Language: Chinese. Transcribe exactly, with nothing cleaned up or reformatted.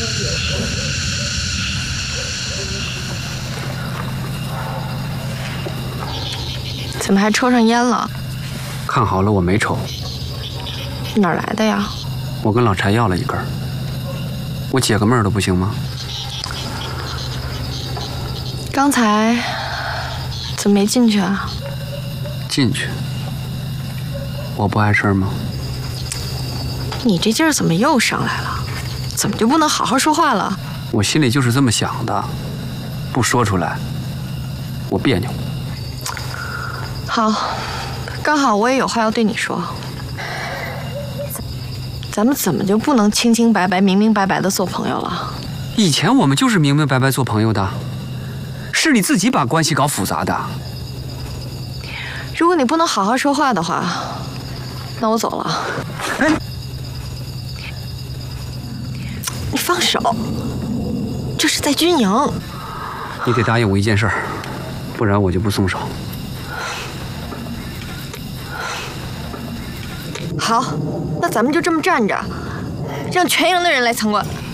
怎么还抽上烟了？ 看好了，我没抽。 哪儿来的呀？ 我跟老柴要了一根，我解个闷儿都不行吗？ 刚才怎么没进去啊？ 进去？我不碍事儿吗？ 你这劲儿怎么又上来了？怎么就不能好好说话了？ 我心里就是这么想的，不说出来，我别扭。 好，刚好我也有话要对你说。咱们怎么就不能清清白白、明明白白的做朋友了？ 以前我们就是明明白白做朋友的，是你自己把关系搞复杂的。 如果你不能好好说话的话，那我走了。 哎， 你放手，这是在军营。 你得答应我一件事儿，不然我就不松手。 好，那咱们就这么站着，让全营的人来参观。